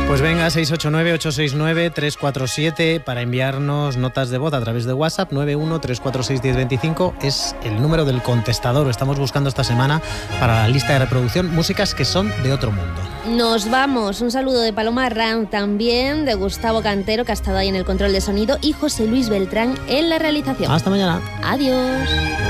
Pues venga, 689-869-347 para enviarnos notas de voz a través de WhatsApp. 913461025 es el número del contestador. Estamos buscando esta semana para la lista de reproducción músicas que son de otro mundo. Nos vamos. Un saludo de Paloma Ram, también de Gustavo Cantero, que ha estado ahí en el control de sonido, y José Luis Beltrán en la realización. Hasta mañana. Adiós.